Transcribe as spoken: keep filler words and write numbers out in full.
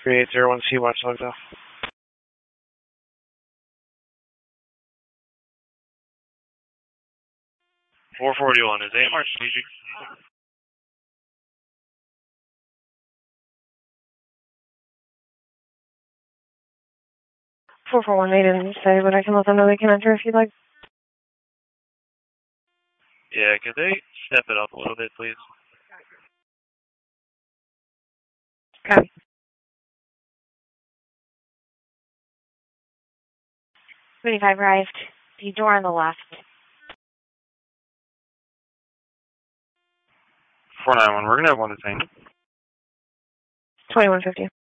three eight zero one C, watch logged off. four forty-one, is A M R strategic? four four one, they didn't say, but I can let them know they can enter if you'd like. Yeah, could they step it up a little bit, please? Copy. twenty-five arrived. The door on the left. four nine one, we're going to have one detain. twenty-one fifty.